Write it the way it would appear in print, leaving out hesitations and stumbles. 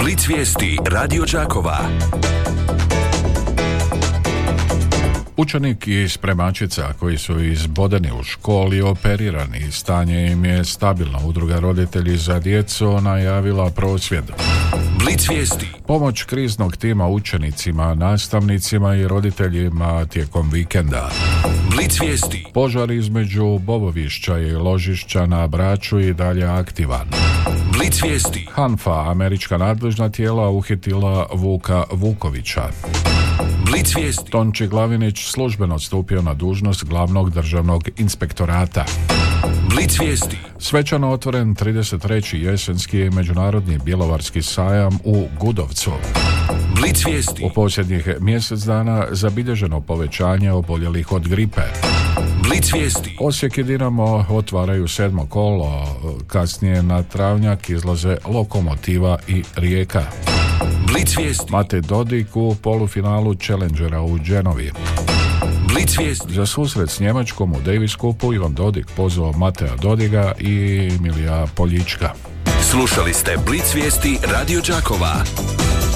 Blic vijesti Radio Đakova. Učenik i spremačica koji su izbodeni u školi operirani, stanje im je stabilno. Udruga Roditelji za djecu najavila prosvjed. Blic vijesti. Pomoć kriznog tima učenicima, nastavnicima i roditeljima tijekom vikenda. Blic vijesti. Požar između Bobovišća i Ložišća na Braču i dalje aktivan. Blic vijesti. HANFA, američka nadležna tijela, uhitila Vuka Vukovića. Blic vijesti. Tonči Glavinić službeno stupio na dužnost glavnog državnog inspektorata. Blic vijesti. Svečano otvoren 33. jesenski međunarodni bjelovarski sajam u Gudovcu. Blic vijesti. U posljednjih mjesec dana zabilježeno povećanje oboljelih od gripe. Blic vijesti. Osijek i Dinamo otvaraju 7. kolo, kasnije na travnjak izlaze Lokomotiva i Rijeka. Blic vijesti. Matej Dodik u polufinalu Challengera u Genovi. Blic vijesti. Za susret s Njemačkom u Davis Cupu Ivan Dodik pozvao Mateja Dodiga i Emilija Poljička. Slušali ste Blic vijesti Radio Đakova.